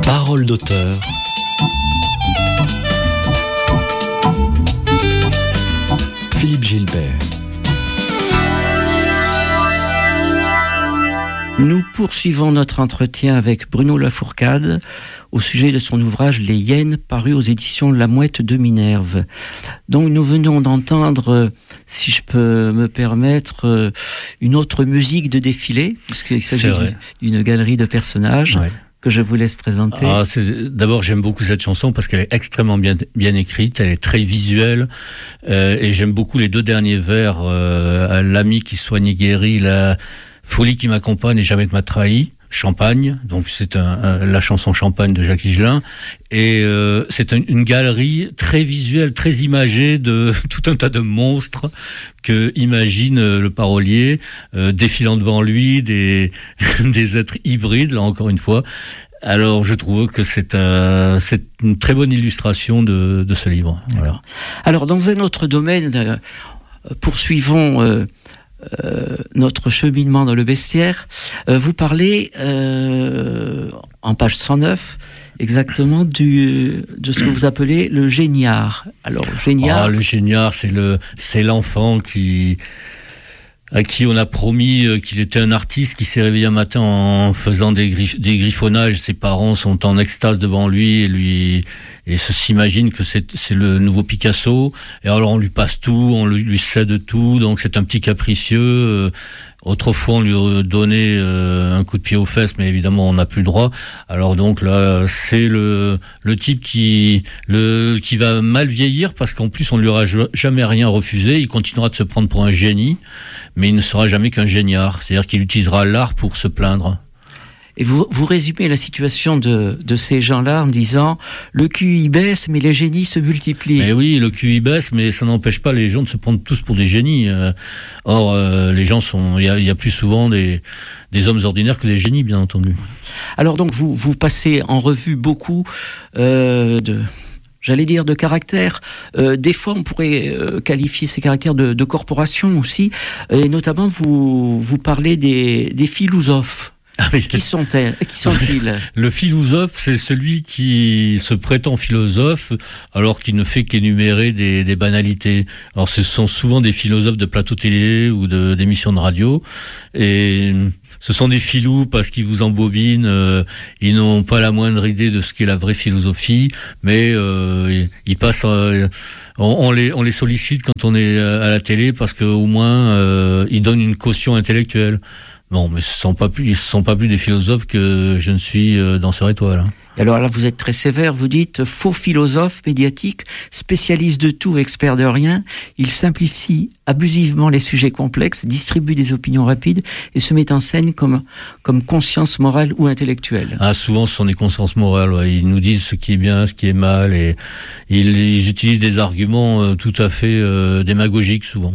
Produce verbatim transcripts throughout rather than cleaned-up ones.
Parole d'auteur. Philippe Gilbert. Nous poursuivons notre entretien avec Bruno Lafourcade au sujet de son ouvrage Les Hyènes, paru aux éditions La Mouette de Minerve. Donc nous venons d'entendre, si je peux me permettre, une autre musique de défilé, puisqu'il s'agit d'une galerie de personnages. Ouais. Que je vous laisse présenter. Ah, c'est, d'abord, j'aime beaucoup cette chanson parce qu'elle est extrêmement bien, bien écrite, elle est très visuelle, euh, et j'aime beaucoup les deux derniers vers, euh, l'ami qui soigne et guérit, la folie qui m'accompagne et jamais ne m'a trahi. Champagne, donc c'est un, un, la chanson Champagne de Jacques Higelin, et euh, c'est un, une galerie très visuelle, très imagée de tout un tas de monstres que imagine le parolier, euh, défilant devant lui, des, des êtres hybrides, là encore une fois. Alors je trouve que c'est, un, c'est une très bonne illustration de, de ce livre. Voilà. Alors dans un autre domaine, euh, poursuivons... Euh Euh, notre cheminement dans le bestiaire, euh, vous parlez euh, en page cent neuf exactement du, de ce que vous appelez le géniard. Alors géniard. Ah, le géniard, c'est le, c'est l'enfant qui, à qui on a promis qu'il était un artiste, qui s'est réveillé un matin en faisant des, griff, des griffonnages. Ses parents sont en extase devant lui et lui et se s'imaginent que c'est, c'est le nouveau Picasso. Et alors on lui passe tout, on lui, lui cède tout. Donc c'est un petit capricieux. Autrefois on lui donnait un coup de pied aux fesses, mais évidemment on n'a plus le droit. Alors donc là c'est le le type qui le qui va mal vieillir parce qu'en plus on lui aura jamais rien refusé. Il continuera de se prendre pour un génie, mais il ne sera jamais qu'un géniard. C'est-à-dire qu'il utilisera l'art pour se plaindre. Et vous, vous résumez la situation de, de ces gens-là en disant « Le Q I baisse, mais les génies se multiplient ». Mais oui, le Q I baisse, mais ça n'empêche pas les gens de se prendre tous pour des génies. Or, euh, les gens sont... Il y a, y a plus souvent des, des hommes ordinaires que des génies, bien entendu. Alors donc, vous, vous passez en revue beaucoup euh, de... J'allais dire de caractère. Euh, des fois, on pourrait euh, qualifier ces caractères de, de corporation aussi. Et notamment, vous, vous parlez des, des philosophes. Ah oui. Qui sont-ils, qui sont-ils ? Le philosophe, c'est celui qui se prétend philosophe alors qu'il ne fait qu'énumérer des, des banalités. Alors ce sont souvent des philosophes de plateaux télé ou de, d'émissions de radio, et ce sont des filous parce qu'ils vous embobinent, euh, ils n'ont pas la moindre idée de ce qu'est la vraie philosophie, mais euh, ils passent... Euh, on, on, les, on les sollicite quand on est à la télé parce qu'au moins euh, ils donnent une caution intellectuelle. Non, mais ce sont pas plus, ce sont pas plus des philosophes que je ne suis dans Sœur Étoile. Hein. Alors là, vous êtes très sévère, vous dites « Faux philosophe médiatique, spécialiste de tout, expert de rien, il simplifie abusivement les sujets complexes, distribue des opinions rapides et se met en scène comme, comme conscience morale ou intellectuelle. » Ah, souvent, ce sont des consciences morales. Ouais. Ils nous disent ce qui est bien, ce qui est mal, et ils, ils utilisent des arguments euh, tout à fait euh, démagogiques, souvent.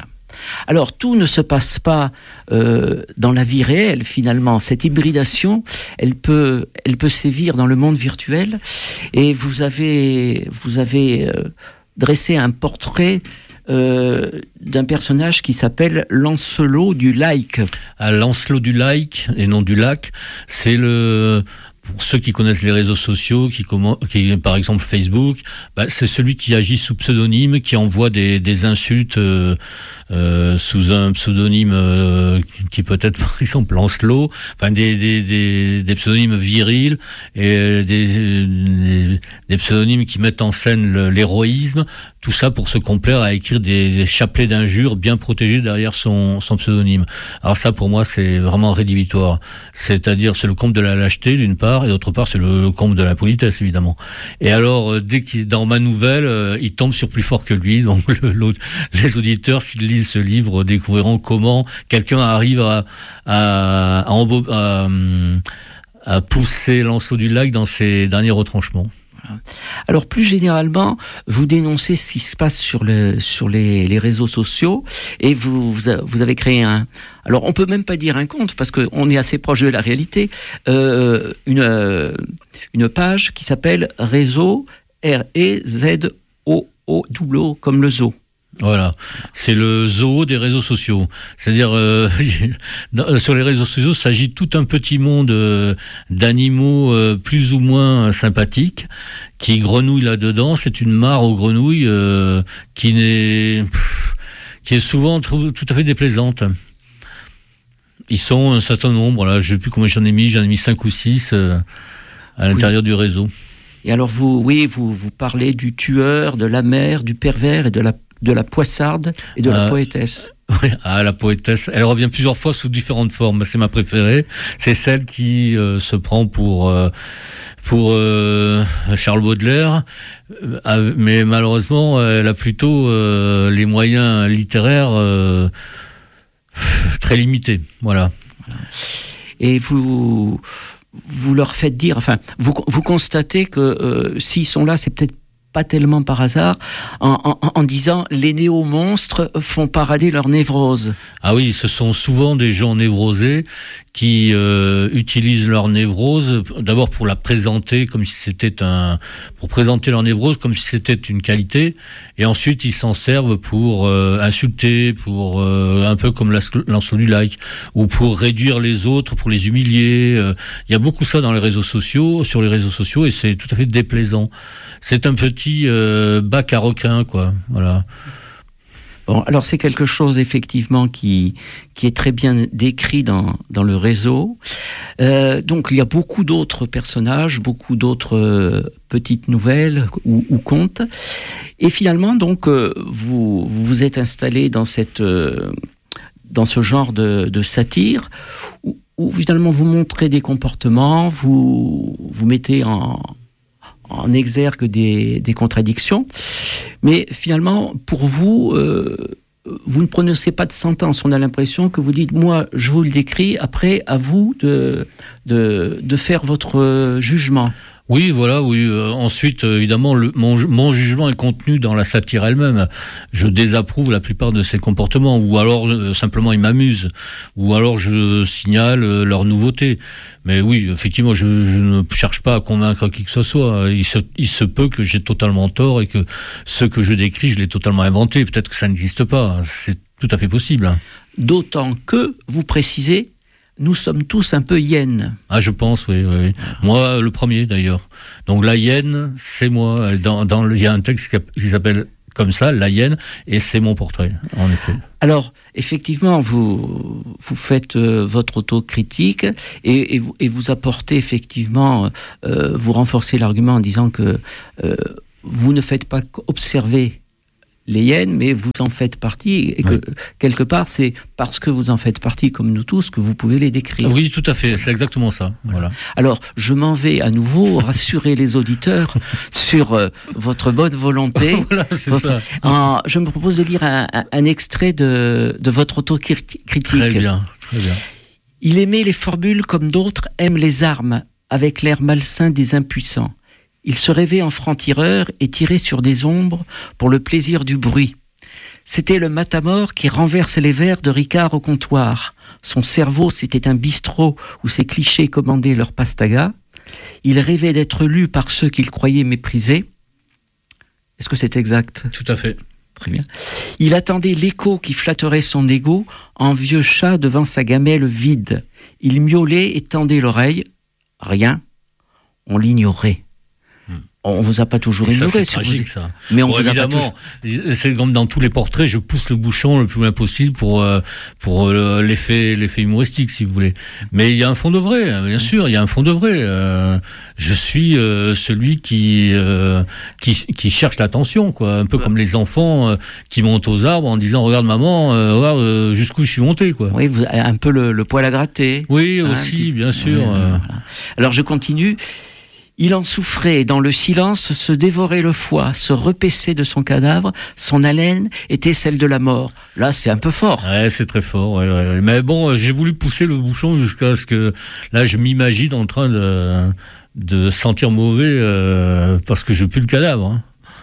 Alors, tout ne se passe pas euh, dans la vie réelle, finalement. Cette hybridation, elle peut, elle peut sévir dans le monde virtuel. Et vous avez, vous avez euh, dressé un portrait euh, d'un personnage qui s'appelle Lancelot du Like. Ah, Lancelot du Like, et non du Lac, c'est le... Pour ceux qui connaissent les réseaux sociaux, qui, comment, qui par exemple Facebook, bah, c'est celui qui agit sous pseudonyme, qui envoie des, des insultes euh, euh, sous un pseudonyme euh, qui peut être par exemple Lancelot, enfin des, des, des, des pseudonymes virils et des, des, des pseudonymes qui mettent en scène le, l'héroïsme. Tout ça pour se complaire à écrire des, des chapelets d'injures bien protégés derrière son, son pseudonyme. Alors ça, pour moi, c'est vraiment rédhibitoire. C'est-à-dire, c'est le comble de la lâcheté, d'une part, et d'autre part, c'est le, le comble de la politesse, évidemment. Et alors, dès qu'il, dans ma nouvelle, euh, il tombe sur plus fort que lui. Donc, le, l'autre, les auditeurs, s'ils lisent ce livre, découvriront comment quelqu'un arrive à, à, à, embo- à, à pousser Lancelot du Lac dans ses derniers retranchements. Alors plus généralement, vous dénoncez ce qui se passe sur, le, sur les, les réseaux sociaux et vous, vous avez créé un... Alors on peut même pas dire un compte parce qu'on est assez proche de la réalité, euh, une, euh, une page qui s'appelle Réseau R E Z O O W O comme le zoo. Voilà, c'est le zoo des réseaux sociaux. C'est-à-dire, euh, sur les réseaux sociaux, il s'agit tout un petit monde euh, d'animaux euh, plus ou moins sympathiques qui grenouillent là-dedans. C'est une mare aux grenouilles euh, qui n'est, qui est souvent tout à fait déplaisante. Ils sont un certain nombre. Là, je ne sais plus combien j'en ai mis. J'en ai mis cinq ou six euh, à l'intérieur oui. du réseau. Et alors, vous, oui, vous, vous parlez du tueur, de la mère, du pervers et de la de la poissarde et de euh, la poétesse. Oui, ah, la poétesse, elle revient plusieurs fois sous différentes formes. C'est ma préférée. C'est celle qui euh, se prend pour euh, pour euh, Charles Baudelaire, euh, mais malheureusement, elle a plutôt euh, les moyens littéraires euh, très limités. Voilà. voilà. Et vous vous leur faites dire, enfin, vous vous constatez que euh, s'ils sont là, c'est peut-être pas tellement par hasard, en, en, en disant les néo-monstres font parader leur névrose. Ah oui, ce sont souvent des gens névrosés qui euh, utilisent leur névrose d'abord pour la présenter comme si c'était un, pour présenter leur névrose comme si c'était une qualité, et ensuite ils s'en servent pour euh, insulter, pour euh, un peu comme Lancelot du Lac, ou pour réduire les autres, pour les humilier. Il euh, y a beaucoup ça dans les réseaux sociaux, sur les réseaux sociaux, et c'est tout à fait déplaisant. C'est un petit euh, bac à requin, quoi. Voilà. Bon, alors c'est quelque chose effectivement qui qui est très bien décrit dans dans le réseau. Euh, donc il y a beaucoup d'autres personnages, beaucoup d'autres euh, petites nouvelles ou, ou contes. Et finalement, donc euh, vous vous vous êtes installé dans cette euh, dans ce genre de, de satire où, où finalement vous montrez des comportements, vous vous mettez en en exergue des, des contradictions, mais finalement, pour vous, euh, vous ne prononcez pas de sentence. On a l'impression que vous dites, moi, je vous le décris, après, à vous de, de, de faire votre jugement. Oui, voilà, oui. Euh, ensuite, euh, évidemment, le, mon, mon jugement est contenu dans la satire elle-même. Je désapprouve la plupart de ces comportements, ou alors euh, simplement ils m'amusent, ou alors je signale euh, leur nouveauté. Mais oui, effectivement, je, je ne cherche pas à convaincre qui que ce soit. Il se, il se peut que j'ai totalement tort et que ce que je décris, je l'ai totalement inventé. Peut-être que ça n'existe pas. C'est tout à fait possible. D'autant que, vous précisez, nous sommes tous un peu hyènes. Ah, je pense, oui, oui, oui. Moi, le premier, d'ailleurs. Donc, la hyène, c'est moi. Dans, dans le, il y a un texte qui s'appelle comme ça, la hyène, et c'est mon portrait, en effet. Alors, effectivement, vous, vous faites euh, votre autocritique et, et, vous, et vous apportez effectivement, euh, vous renforcez l'argument en disant que euh, vous ne faites pas qu'observer les hyènes, mais vous en faites partie, et que oui. quelque part, c'est parce que vous en faites partie, comme nous tous, que vous pouvez les décrire. Oui, tout à fait, c'est exactement ça. Voilà. Alors, je m'en vais à nouveau rassurer les auditeurs sur euh, votre bonne volonté. Voilà, c'est votre... ça. En... Je me propose de lire un, un, un extrait de, de votre autocritique. Très bien, très bien. Il aimait les formules comme d'autres aiment les armes, avec l'air malsain des impuissants. Il se rêvait en franc-tireur et tirait sur des ombres pour le plaisir du bruit. C'était le matamor qui renverse les verres de Ricard au comptoir. Son cerveau, c'était un bistrot où ses clichés commandaient leur pastaga. Il rêvait d'être lu par ceux qu'il croyait mépriser. Est-ce que c'est exact ? Tout à fait. Très bien. Il attendait l'écho qui flatterait son égo en vieux chat devant sa gamelle vide. Il miaulait et tendait l'oreille. Rien. On l'ignorait. On vous a pas toujours et ignoré, ça, c'est tragique, vous... ça. Mais on bon, vous évidemment, a pas toujours... c'est comme dans tous les portraits, je pousse le bouchon le plus loin possible pour euh, pour euh, l'effet l'effet humoristique, si vous voulez. Mais il y a un fond de vrai, bien sûr, il y a un fond de vrai. Euh, je suis euh, celui qui euh, qui qui cherche l'attention, quoi. Un peu ouais. comme les enfants euh, qui montent aux arbres en disant regarde maman, euh, regarde euh, jusqu'où je suis monté, quoi. Oui, vous avez un peu le, le poil à gratter. Oui, hein, aussi, petit... bien sûr. Ouais, euh... voilà. Alors je continue. Il en souffrait, dans le silence, se dévorait le foie, se repaissait de son cadavre, son haleine était celle de la mort. Là, c'est un peu fort. Ouais, c'est très fort, ouais, ouais. Mais bon, j'ai voulu pousser le bouchon jusqu'à ce que, là, je m'imagine en train de, de sentir mauvais, euh, parce que je pue le cadavre, hein.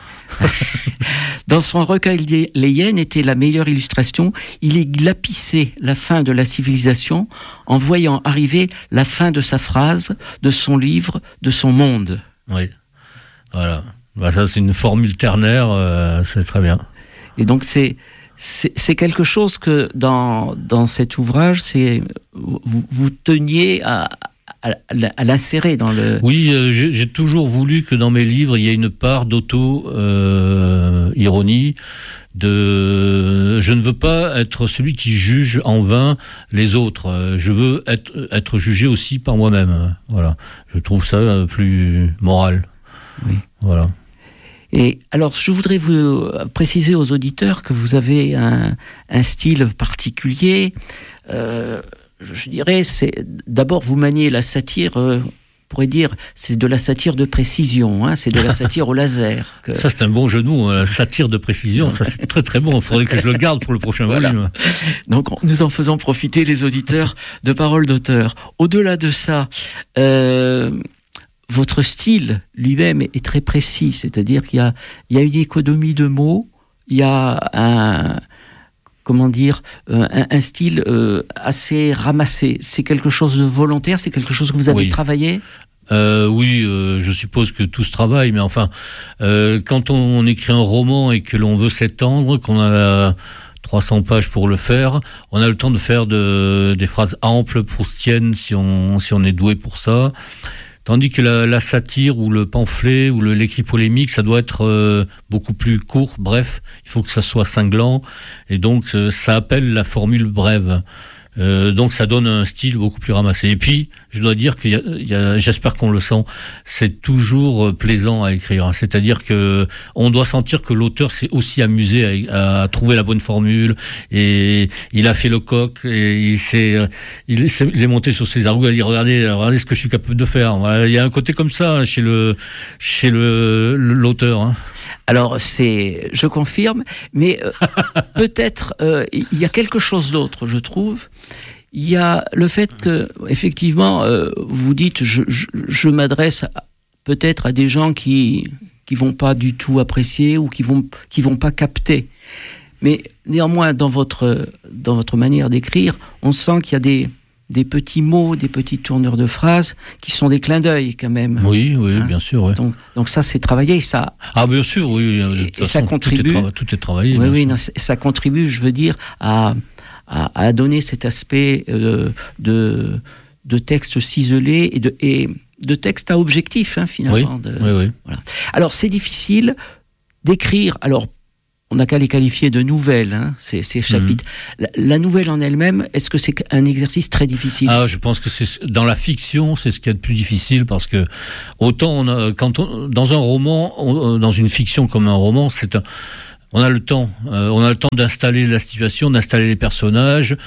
Dans son recueil, les hyènes était la meilleure illustration. Il y glapissait la fin de la civilisation en voyant arriver la fin de sa phrase, de son livre, de son monde. Oui, voilà. Bah, ça, c'est une formule ternaire, euh, c'est très bien. Et donc c'est c'est, c'est quelque chose que dans dans cet ouvrage, c'est vous, vous teniez à À, à l'insérer dans le... Oui, euh, j'ai, j'ai toujours voulu que dans mes livres, il y ait une part d'auto-ironie. Euh, de... Je ne veux pas être celui qui juge en vain les autres. Je veux être, être jugé aussi par moi-même. Voilà. Je trouve ça plus moral. Oui. Voilà. Et alors, je voudrais vous préciser aux auditeurs que vous avez un, un style particulier. Euh, Je dirais, c'est d'abord vous maniez la satire, euh, on pourrait dire, c'est de la satire de précision, hein, c'est de la satire au laser. Que... Ça, c'est un bon jeu de mots, la satire de précision, ça c'est très très bon, il faudrait que je le garde pour le prochain voilà. volume. Donc, nous en faisons profiter les auditeurs de paroles d'auteur. Au-delà de ça, euh, votre style lui-même est très précis, c'est-à-dire qu'il y a, il y a une économie de mots, il y a un... comment dire, euh, un, un style euh, assez ramassé. C'est quelque chose de volontaire, c'est quelque chose que vous avez oui. travaillé ? euh, Oui, euh, je suppose que tout se travaille, mais enfin, euh, quand on, on écrit un roman et que l'on veut s'étendre, qu'on a trois cents pages pour le faire, on a le temps de faire de, des phrases amples, proustiennes, si on, si on est doué pour ça. Tandis que la, la satire ou le pamphlet ou le, l'écrit polémique, ça doit être euh, beaucoup plus court, bref, il faut que ça soit cinglant, et donc euh, ça appelle la formule brève. Euh, donc ça donne un style beaucoup plus ramassé. Et puis, je dois dire qu'il y a, il y a, j'espère qu'on le sent, c'est toujours plaisant à écrire. C'est-à-dire que on doit sentir que l'auteur s'est aussi amusé à, à trouver la bonne formule, et il a fait le coq, et il s'est, il est, il est monté sur ses arguments, il a dit regardez, regardez ce que je suis capable de faire. Voilà, il y a un côté comme ça chez le, chez le, l'auteur. Hein. Alors, c'est, je confirme, mais euh, peut-être euh, il y a quelque chose d'autre, je trouve. Il y a le fait que, effectivement, euh, vous dites, je, je, je m'adresse à, peut-être à des gens qui qui vont pas du tout apprécier ou qui vont qui vont pas capter. Mais néanmoins, dans votre dans votre manière d'écrire, on sent qu'il y a des des petits mots, des petites tournures de phrases qui sont des clins d'œil quand même. Oui, oui, hein bien sûr. Oui. Donc, donc ça, c'est travaillé, ça. Ah, bien sûr, oui. De et, toute et façon, ça contribue. Tout est, tra- tout est travaillé. Oui, oui, non, ça contribue, je veux dire, à à, à donner cet aspect euh, de de texte ciselé et de et de texte à objectif, hein, finalement. Oui, de, oui, oui. Voilà. Alors, c'est difficile d'écrire. Alors. On n'a qu'à les qualifier de nouvelles, hein, ces, ces chapitres. Mmh. La, la nouvelle en elle-même, est-ce que c'est un exercice très difficile ? Ah, je pense que c'est dans la fiction, c'est ce qu'il y a de plus difficile, parce que autant on a, quand on, dans un roman, on, dans une fiction comme un roman, c'est un, on a le temps, euh, on a le temps d'installer la situation, d'installer les personnages.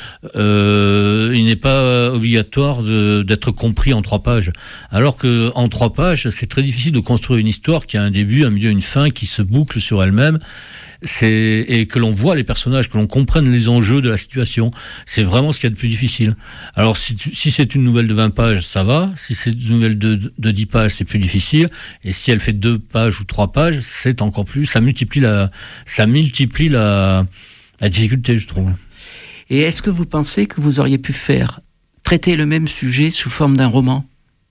Euh, il n'est pas obligatoire de, d'être compris en trois pages. Alors que en trois pages, c'est très difficile de construire une histoire qui a un début, un milieu, une fin, qui se boucle sur elle-même. C'est, et que l'on voit les personnages, que l'on comprenne les enjeux de la situation. C'est vraiment ce qu'il y a de plus difficile. Alors, si, si c'est une nouvelle de vingt pages, ça va. Si c'est une nouvelle de, de dix pages, c'est plus difficile. Et si elle fait deux pages ou trois pages, c'est encore plus, ça multiplie la, ça multiplie la, la difficulté, je trouve. Et est-ce que vous pensez que vous auriez pu faire, traiter le même sujet sous forme d'un roman ?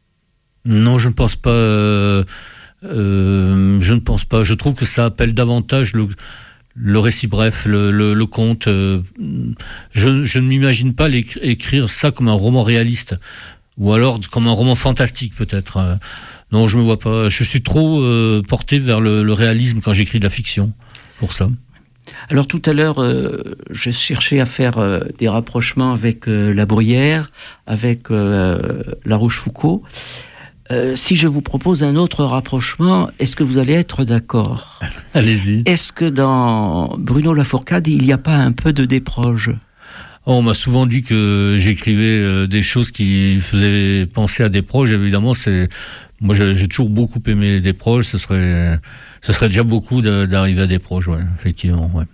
Non, je ne pense pas, euh, Euh, je ne pense pas. Je trouve que ça appelle davantage le, le récit bref, le, le, le conte. Euh, je, je ne m'imagine pas écrire ça comme un roman réaliste, ou alors comme un roman fantastique peut-être. Euh, non, je me vois pas. Je suis trop euh, porté vers le, le réalisme quand j'écris de la fiction, pour ça. Alors tout à l'heure, euh, je cherchais à faire euh, des rapprochements avec euh, La Bruyère, avec euh, La Rochefoucauld. Euh, si je vous propose un autre rapprochement, est-ce que vous allez être d'accord ? Allez-y. Est-ce que dans Bruno Lafourcade, il n'y a pas un peu de Desproges ? Oh, on m'a souvent dit que j'écrivais euh, des choses qui faisaient penser à Desproges. Évidemment, c'est moi j'ai, j'ai toujours beaucoup aimé Desproges. Ce serait, ce serait déjà beaucoup de, d'arriver à Desproges, ouais, effectivement. Ouais.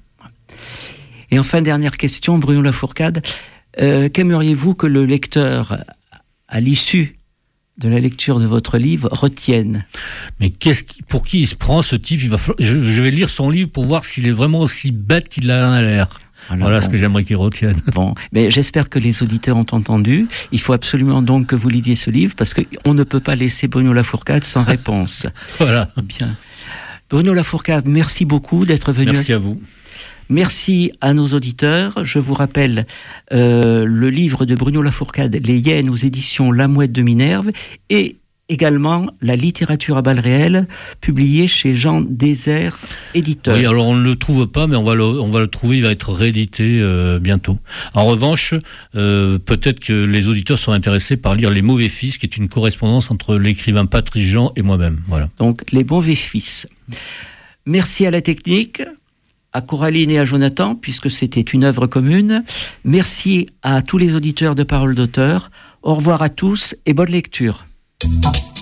Et enfin, dernière question, Bruno Lafourcade, euh, qu'aimeriez-vous que le lecteur, à l'issue de la lecture de votre livre, retienne ? Mais qu'est-ce qui, pour qui il se prend, ce type ? Il va falloir, je, je vais lire son livre pour voir s'il est vraiment aussi bête qu'il en a l'air. Voilà, voilà bon. Ce que j'aimerais qu'il retienne. Bon, mais j'espère que les auditeurs ont entendu. Il faut absolument donc que vous lisiez ce livre, parce qu'on ne peut pas laisser Bruno Lafourcade sans réponse. Voilà. Bien. Bruno Lafourcade, merci beaucoup d'être venu. Merci à vous. Merci à nos auditeurs. Je vous rappelle euh, le livre de Bruno Lafourcade, Les Hyènes aux éditions La Mouette de Minerve, et également la littérature à balles réelles, publiée chez Jean Désert, éditeur. Oui, alors on ne le trouve pas, mais on va le, on va le trouver, il va être réédité euh, bientôt. En revanche, euh, peut-être que les auditeurs sont intéressés par lire Les Mauvais Fils, qui est une correspondance entre l'écrivain Patrice Jean et moi-même. Voilà. Donc, Les Mauvais Fils. Merci à la technique, à Coraline et à Jonathan, puisque c'était une œuvre commune. Merci à tous les auditeurs de Paroles d'auteur. Au revoir à tous et bonne lecture.